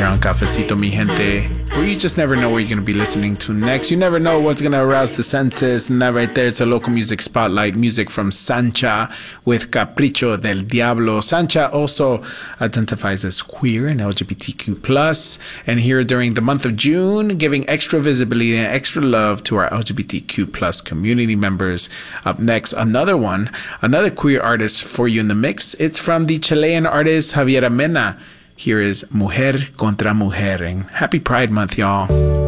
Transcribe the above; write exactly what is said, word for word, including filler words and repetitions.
here on Cafecito, mi gente, where you just never know what you're going to be listening to next. You never know what's going to arouse the senses. And that right there, it's a local music spotlight. Music from Sancha with Capricho del Diablo. Sancha also identifies as queer and L G B T Q plus. And here during the month of June, giving extra visibility and extra love to our L G B T Q plus community members. Up next, another one, another queer artist for you in the mix. It's from the Chilean artist Javiera Mena. Here is Mujer contra Mujer. And happy Pride Month, y'all.